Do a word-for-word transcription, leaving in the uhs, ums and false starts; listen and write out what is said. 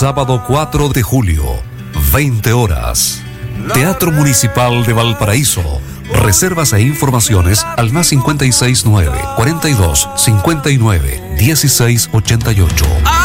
sábado cuatro de julio, veinte horas. Teatro Municipal de Valparaíso. Reservas e informaciones al más cincuenta y seis nueve, cuarenta y dos, cincuenta y nueve, dieciséis ochenta y ocho.